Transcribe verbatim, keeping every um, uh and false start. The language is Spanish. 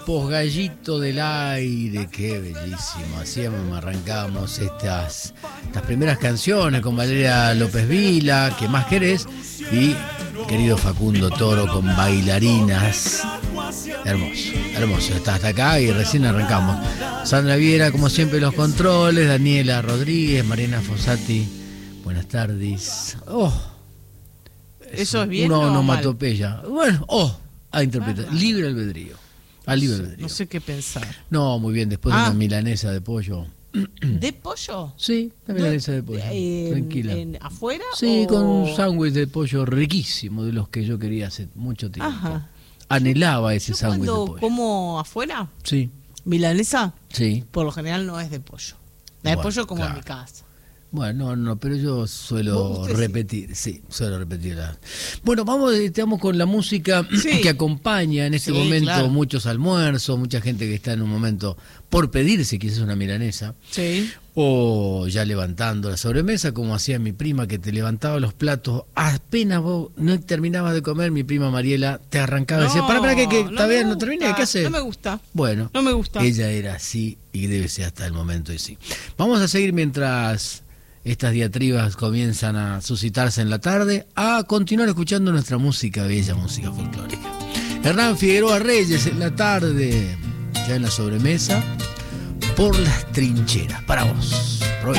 tiempos, Gallito del Aire, qué bellísimo. Así arrancamos estas, estas primeras canciones con Valeria López Vila, ¿Qué más querés? Y querido Facundo Toro con Bailarinas. Hermoso, hermoso. Está hasta acá y recién arrancamos. Sandra Viera, como siempre, los controles. Daniela Rodríguez, Mariana Fossati, buenas tardes. Oh, ¿eso es bien una o onomatopeya. Bueno, oh, a interpretar. Ah, libre albedrío. Al libre albedrío. No sé qué pensar. No, muy bien. Después ah. de una milanesa de pollo. ¿De pollo? Sí, una milanesa de pollo. Eh, Tranquila. En, ¿Afuera? Sí, o... con un sándwich de pollo riquísimo, de los que yo quería hace mucho tiempo. Ajá. Anhelaba ese Yo sándwich de cuando pollo. como afuera, Sí. milanesa, Sí. por lo general no es de pollo. La de Bueno, pollo como claro. en mi casa. Bueno, no, pero yo suelo repetir, sí? sí, suelo repetirla. Bueno, vamos, estamos con la música sí. que acompaña en este sí, momento claro. muchos almuerzos, mucha gente que está en un momento por pedirse quizás una milanesa. Sí. O ya levantando la sobremesa, como hacía mi prima, que te levantaba los platos, apenas vos no terminabas de comer, mi prima Mariela te arrancaba no, y decía, para, para, que, que no todavía no terminé, ¿qué haces? No me gusta. Bueno, no me gusta. Ella era así y debe ser hasta el momento y sí. Vamos a seguir mientras estas diatribas comienzan a suscitarse en la tarde, a continuar escuchando nuestra música, bella música folclórica. Hernán Figueroa Reyes en la tarde, ya en la sobremesa, por las trincheras, para vos.